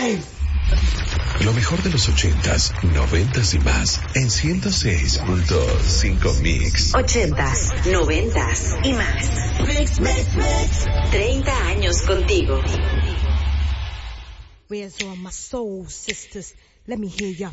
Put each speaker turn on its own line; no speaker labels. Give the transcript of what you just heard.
Lo mejor de los 80s, 90s y más en 106.5 Mix.
80s, 90s y más. 30 años contigo.
Where's all my soul sisters? Let me hear ya.